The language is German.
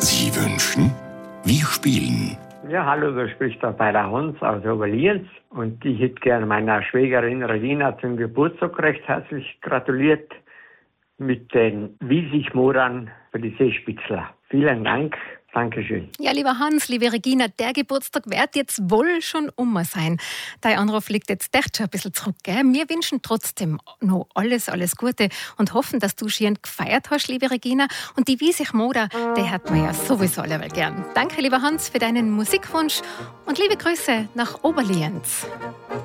Sie wünschen? Wir spielen. Ja, hallo, da spricht der Beider Hans aus Oberlienz. Und ich hätte gerne meiner Schwägerin Regina zum Geburtstag recht herzlich gratuliert mit den Wiesig-Modern für die Seespitzler. Vielen Dank. Dankeschön. Ja, lieber Hans, liebe Regina, der Geburtstag wird jetzt wohl schon sein. Dein Anruf liegt jetzt echt schon ein bisschen zurück. Gell? Wir wünschen trotzdem noch alles Gute und hoffen, dass du schön gefeiert hast, liebe Regina. Und die Wiesig-Moder, die hat man ja sowieso alle gern. Danke, lieber Hans, für deinen Musikwunsch und liebe Grüße nach Oberlienz.